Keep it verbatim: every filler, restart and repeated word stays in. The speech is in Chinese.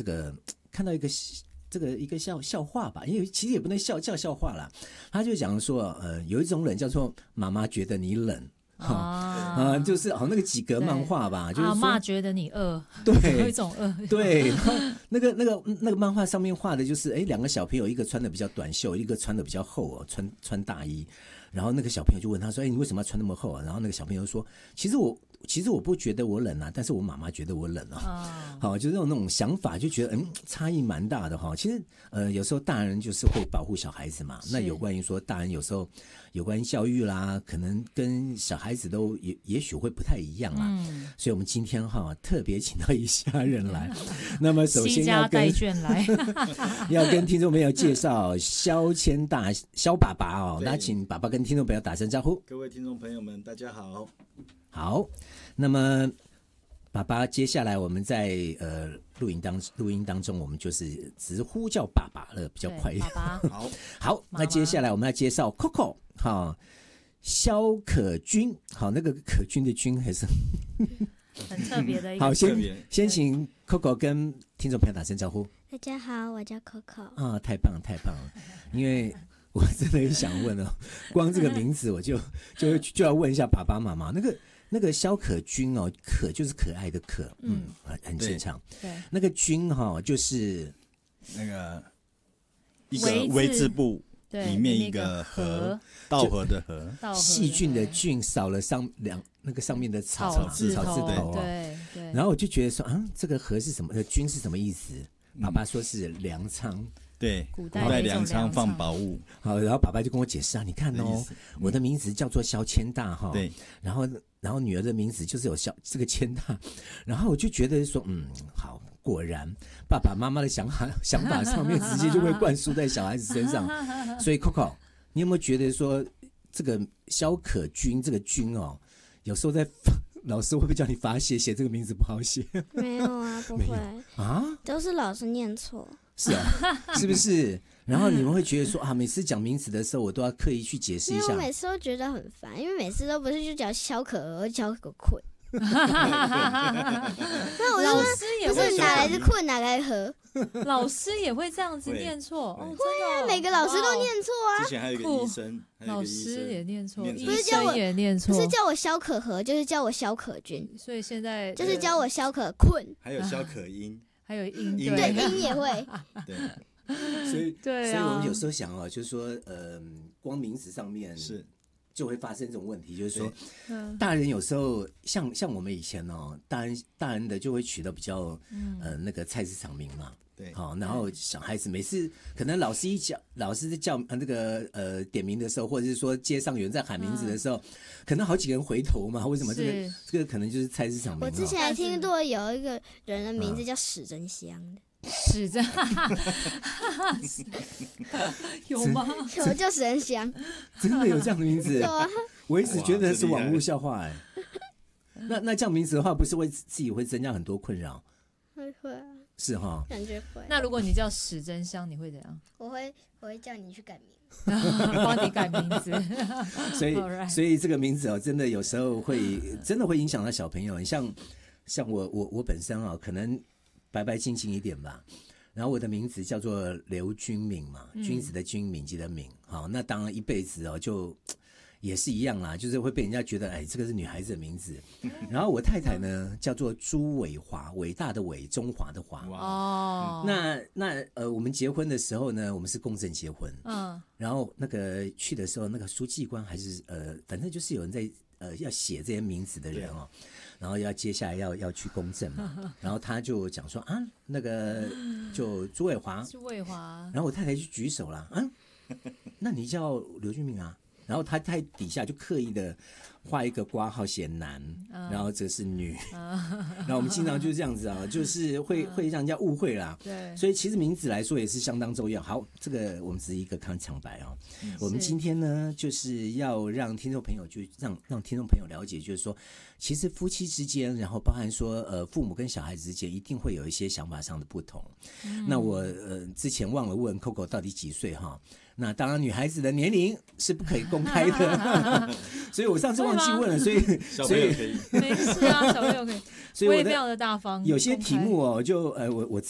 这个看到一个这个一个笑笑话吧，因为其实也不能笑叫笑话啦，他就讲说，呃，有一种冷叫做妈妈觉得你冷。啊、呃，就是好、哦、那个几格漫画吧，就是阿嬷觉得你饿， 对， 有一种饿， 对，然后那个那个那个漫画上面画的就是，哎，两个小朋友，一个穿的比较短袖，一个穿的比较厚哦，穿穿大衣，然后那个小朋友就问他说，哎，你为什么要穿那么厚啊？然后那个小朋友说，其实我其实我不觉得我冷啊，但是我妈妈觉得我冷啊，好、哦，就是那种那种想法，就觉得嗯差异蛮大的哈、哦。其实呃有时候大人就是会保护小孩子嘛，那有关于说大人有时候有关于教育啦，可能跟小孩子都也也许会不太一样啦。嗯、所以我们今天哈特别请到一家人来，那么首先要跟来要跟听众朋友介绍萧千大萧爸爸哦，那请爸爸跟听众朋友打声招呼。 各位听众朋友们，大家好。 好，那么爸爸，接下来我们在呃录音当录音当中，我们就是直呼叫爸爸了，比较快一点。 爸爸， 好， 好，那接下来我们要介绍 Coco 哈，萧可君，好，那个可君的君还是很特别的一个。 好，先先请 Coco 跟听众朋友打声招呼。 大家好，我叫 Coco。 啊，太棒了，太棒了，因为。我真的很想问哦，光这个名字我就就就要问一下爸爸妈妈，那个那个萧可君哦，可就是可爱的可，嗯，嗯很正常。对，那个君哈、哦、就是那个一个微字部里面一个禾，稻禾的禾， 细菌的菌少了上两那个上面的草草字草字头哦， 对对。 然后我就觉得说啊，这个禾是什么？君是什么意思？爸爸说是粮仓。 对，古代粮仓放宝物。 好，然后爸爸就跟我解释啊，你看哦，我的名字叫做萧千大哈，对，然后然后女儿的名字就是有萧这个千大，然后我就觉得说，嗯，好，果然爸爸妈妈的想法想法上面直接就会灌输在小孩子身上，所以 Coco， 你有没有觉得说这个萧可君这个君哦，有时候在老师会不会叫你罚写写这个名字不好写？ 没有啊，不会啊， 都是老师念错。 是啊，是不是？然后你们会觉得说啊，每次讲名字的时候，我都要刻意去解释一下。 因为我每次都觉得很烦，因为每次都不是就叫萧可儿，萧可困。那我就说，不是哪来的困，哪来的和？ 老师也会这样子念错哦，真的， 每个老师都念错啊。 之前还有一个医生， 老师也念错，医不是叫我也念错， 不是叫我萧可和，就是叫我萧可君。 所以现在就是叫我萧可困， 还有萧可音。 还有音， 对，音也会。 对， 所以， 对、啊， 所以我们有时候想哦，就是说，呃，光名字上面是就会发生这种问题，就是说，大人有时候像像我们以前哦，大人大人的就会取得比较、嗯、呃那个菜市场名嘛。对，好，然后小孩子每次可能老师一叫，老师在叫那个呃点名的时候，或者是说街上有人在喊名字的时候，嗯、可能好几个人回头嘛。为什么这个这个可能就是菜市场名？ 我之前还听过有一个人的名字叫史真香的。 史真，有吗？ 有叫史真香， 真的有这样的名字？ 有啊。 我一直觉得是网络笑话哎、欸。那那这样名字的话，不是会自己会增加很多困扰？ 会会啊。 是哈， 感觉会。 那如果你叫史真香，你会怎样？ 我会，我会叫你去改名， 帮你改名字。 所以，所以这个名字哦，真的有时候会，真的会影响到小朋友。你像，像我，我，我本身啊、哦，可能白白净净一点吧。然后我的名字叫做刘君敏嘛，嗯、君子的君，敏捷的敏。好，那当然一辈子哦，就也是一样啦，就是会被人家觉得，哎，这个是女孩子的名字。然后我太太呢，叫做朱伟华，伟大的伟，中华的华。哦，那那呃，我们结婚的时候呢，我们是公证结婚。嗯，然后那个去的时候，那个书记官还是呃，反正就是有人在呃要写这些名字的人哦。然后要接下来要要去公证嘛，然后他就讲说啊，那个就朱伟华， 朱伟华， 然后我太太就举手了，啊，那你叫刘俊明啊？然后他在底下就刻意的画一个括号写男，嗯、然后这是女，嗯、然后我们经常就是这样子啊，就是会会让人家误会啦。对，所以其实名字来说也是相当重要。好，这个我们只是一个看场白哦。嗯、我们今天呢，就是要让听众朋友就让让听众朋友了解，就是说，其实夫妻之间，然后包含说呃父母跟小孩子之间，一定会有一些想法上的不同。嗯、那我呃之前忘了问 Coco 到底几岁哈？那当然，女孩子的年龄是不可以公开的，所以我上次忘记问了，所以所以没事啊，小朋友可以，所以我也非常的大方。 有些题目哦，就呃，我我